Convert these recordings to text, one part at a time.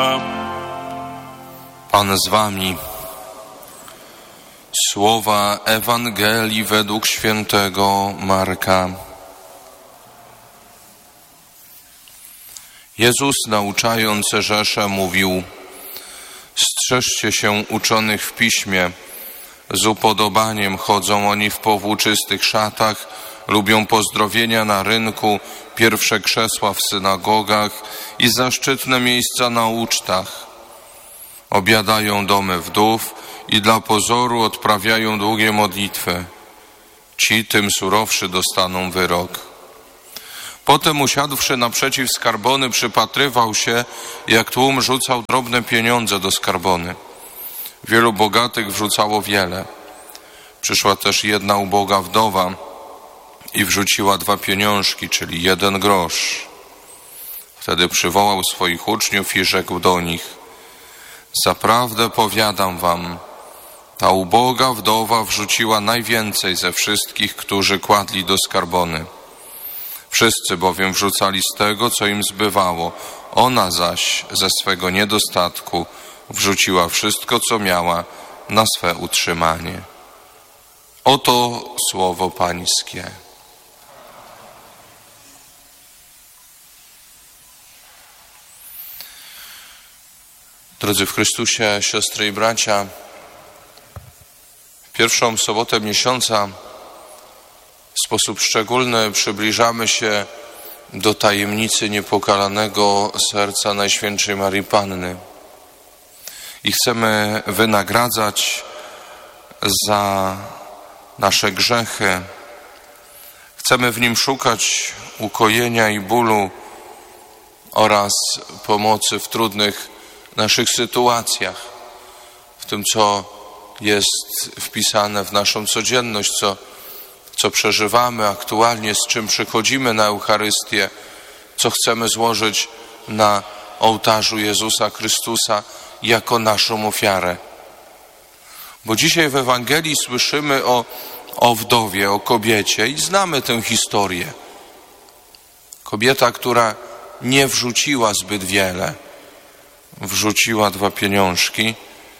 Pan z wami. Słowa Ewangelii według świętego Marka. Jezus, nauczając rzeszę, mówił: strzeżcie się uczonych w piśmie. Z upodobaniem chodzą oni w powłóczystych szatach, lubią pozdrowienia na rynku, pierwsze krzesła w synagogach i zaszczytne miejsca na ucztach. Obiadają domy wdów i dla pozoru odprawiają długie modlitwy. Ci tym surowszy dostaną wyrok. Potem, usiadłszy naprzeciw skarbony, przypatrywał się, jak tłum rzucał drobne pieniądze do skarbony. Wielu bogatych wrzucało wiele. Przyszła też jedna uboga wdowa i wrzuciła 2 pieniążki, czyli 1 grosz. Wtedy przywołał swoich uczniów i rzekł do nich: zaprawdę powiadam wam, ta uboga wdowa wrzuciła najwięcej ze wszystkich, którzy kładli do skarbony. Wszyscy bowiem wrzucali z tego, co im zbywało. Ona zaś ze swego niedostatku wrzuciła wszystko, co miała, na swe utrzymanie. Oto słowo Pańskie. Drodzy w Chrystusie, siostry i bracia, w pierwszą sobotę miesiąca w sposób szczególny przybliżamy się do tajemnicy niepokalanego serca Najświętszej Maryi Panny i chcemy wynagradzać za nasze grzechy. Chcemy w nim szukać ukojenia i bólu oraz pomocy w trudnych naszych sytuacjach, w tym, co jest wpisane w naszą codzienność, co przeżywamy aktualnie, z czym przychodzimy na Eucharystię, co chcemy złożyć na ołtarzu Jezusa Chrystusa jako naszą ofiarę. Bo dzisiaj w Ewangelii słyszymy o wdowie, o kobiecie i znamy tę historię. Kobieta, która nie wrzuciła zbyt wiele, wrzuciła 2 pieniążki.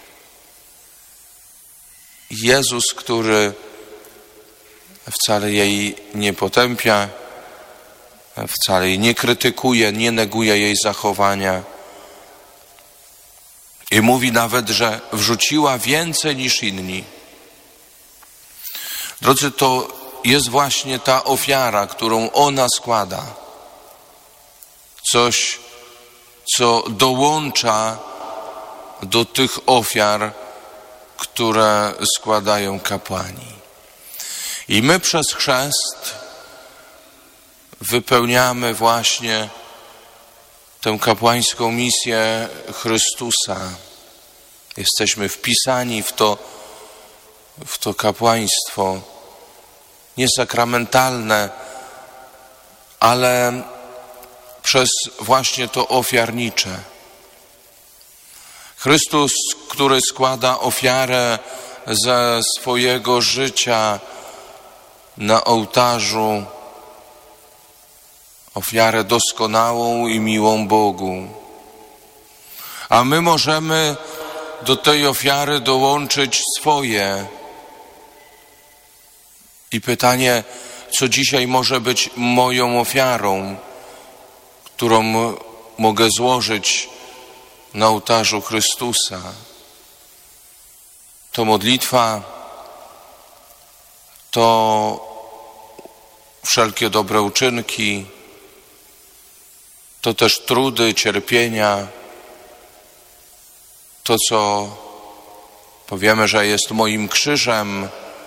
Jezus, który wcale jej nie potępia, wcale jej nie krytykuje, nie neguje jej zachowania i mówi nawet, że wrzuciła więcej niż inni. Drodzy, to jest właśnie ta ofiara, którą ona składa. Coś, co dołącza do tych ofiar, które składają kapłani. I my przez chrzest wypełniamy właśnie tę kapłańską misję Chrystusa. Jesteśmy wpisani w to kapłaństwo niesakramentalne, ale przez właśnie to ofiarnicze. Chrystus, który składa ofiarę ze swojego życia na ołtarzu, ofiarę doskonałą i miłą Bogu. A my możemy do tej ofiary dołączyć swoje. I pytanie, co dzisiaj może być moją ofiarą, którą mogę złożyć na ołtarzu Chrystusa. To modlitwa, to wszelkie dobre uczynki, to też trudy, cierpienia, to, co powiemy, że jest moim krzyżem,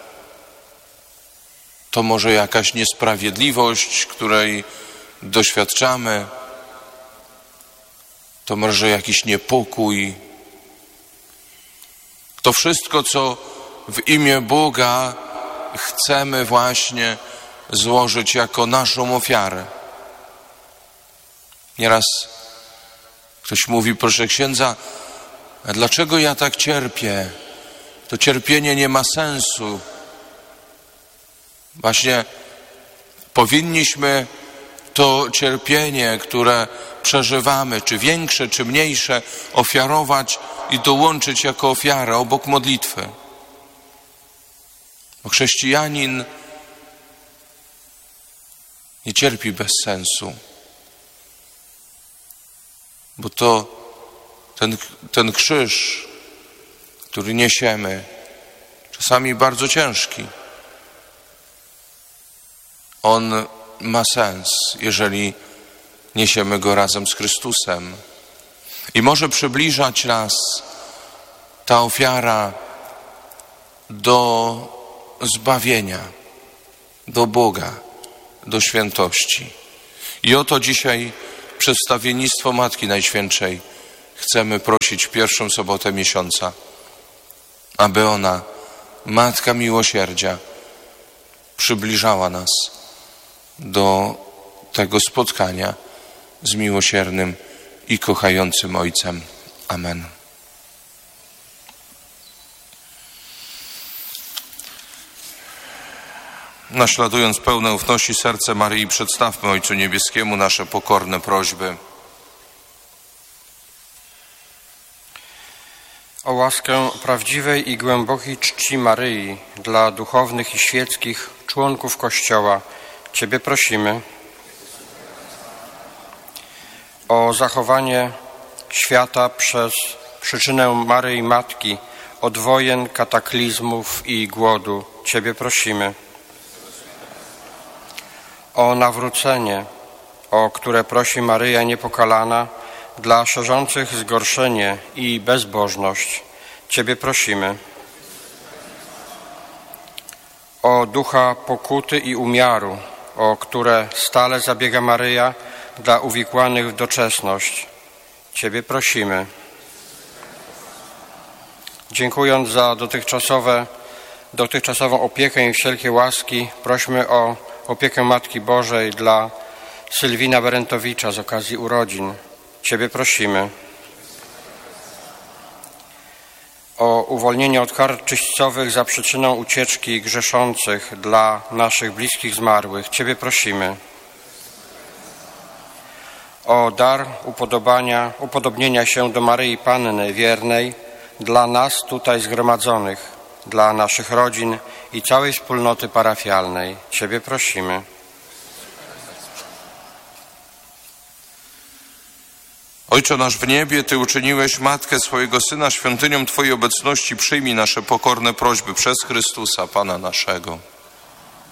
to może jakaś niesprawiedliwość, której doświadczamy, to może jakiś niepokój. To wszystko, co w imię Boga chcemy właśnie złożyć jako naszą ofiarę. Nieraz ktoś mówi: proszę księdza, a dlaczego ja tak cierpię? To cierpienie nie ma sensu. Właśnie powinniśmy to cierpienie, które przeżywamy, czy większe, czy mniejsze, ofiarować i dołączyć jako ofiarę obok modlitwy. Bo chrześcijanin nie cierpi bez sensu, bo to ten krzyż, który niesiemy, czasami bardzo ciężki, on ma sens, jeżeli niesiemy go razem z Chrystusem. I może przybliżać nas ta ofiara do zbawienia, do Boga, do świętości. I o to dzisiaj przedstawiennictwo Matki Najświętszej chcemy prosić w pierwszą sobotę miesiąca, aby ona, Matka Miłosierdzia, przybliżała nas do tego spotkania z miłosiernym i kochającym Ojcem. Amen. Naśladując pełne ufności serce Maryi, przedstawmy Ojcu Niebieskiemu nasze pokorne prośby. O łaskę prawdziwej i głębokiej czci Maryi dla duchownych i świeckich członków Kościoła Ciebie prosimy. O zachowanie świata przez przyczynę Maryi Matki od wojen, kataklizmów i głodu Ciebie prosimy. O nawrócenie, o które prosi Maryja Niepokalana, dla szerzących zgorszenie i bezbożność Ciebie prosimy. O ducha pokuty i umiaru, o które stale zabiega Maryja dla uwikłanych w doczesność Ciebie prosimy. Dziękując za dotychczasową opiekę i wszelkie łaski, prośmy o opiekę Matki Bożej dla Sylwina Berentowicza z okazji urodzin. Ciebie prosimy. O uwolnienie od kar czyśćcowych za przyczyną ucieczki grzeszących dla naszych bliskich zmarłych. Ciebie prosimy. O dar upodobnienia się do Maryi Panny wiernej dla nas tutaj zgromadzonych, dla naszych rodzin i całej wspólnoty parafialnej. Ciebie prosimy. Ojcze nasz w niebie, Ty uczyniłeś Matkę swojego Syna świątynią Twojej obecności. Przyjmij nasze pokorne prośby przez Chrystusa, Pana naszego.